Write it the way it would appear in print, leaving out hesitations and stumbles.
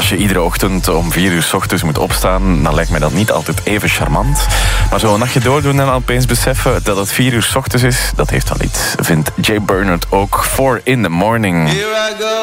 Als je iedere ochtend om 4 uur 's ochtends moet opstaan, dan lijkt mij dat niet altijd even charmant. Maar zo'n nachtje doordoen en dan opeens beseffen dat het 4 uur 's ochtends is, dat heeft wel iets. Vindt Jay Bernard ook. 4 in the morning. Here I go.